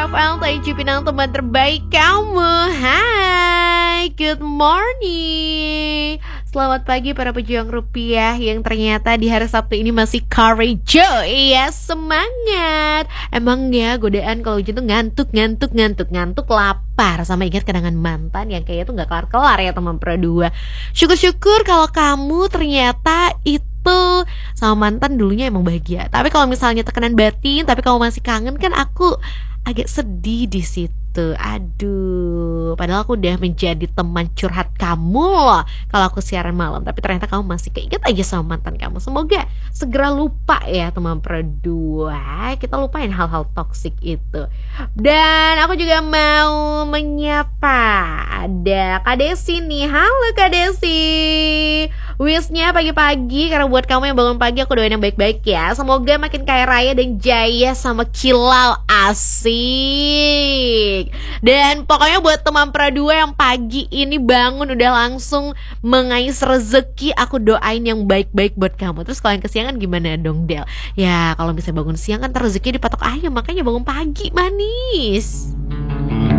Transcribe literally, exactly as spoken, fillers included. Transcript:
Rafael Tay Cipinang, teman terbaik kamu. Hai, good morning. Selamat pagi para pejuang rupiah yang ternyata di hari Sabtu ini masih courageous. Ya, semangat. Emang ya godaan kalau hujan tuh ngantuk, ngantuk, ngantuk, ngantuk, lapar, sama ingat kenangan mantan yang kayaknya tuh gak kelar-kelar ya teman Pro dua. Syukur-syukur kalau kamu ternyata itu sama mantan dulunya emang bahagia. Tapi kalau misalnya tekanan batin, tapi kamu masih kangen, kan aku agak sedih di situ. Aduh, padahal aku udah menjadi teman curhat kamu loh kalau aku siaran malam, tapi ternyata kamu masih keinget aja sama mantan kamu. Semoga segera lupa ya teman Pro dua. Kita lupain hal-hal toksik itu. Dan aku juga mau menyapa ada Kak Desi nih. Halo Kak Desi. Wishnya pagi-pagi, karena buat kamu yang bangun pagi aku doain yang baik-baik ya. Semoga makin kaya raya dan jaya sama kilau. Asik. Dan pokoknya buat teman Pro dua yang pagi ini bangun udah langsung mengais rezeki, aku doain yang baik-baik buat kamu. Terus kalau yang kesiangan gimana dong Del? Ya kalau bisa bangun siang kan rezeki dipatok ayam, makanya bangun pagi manis.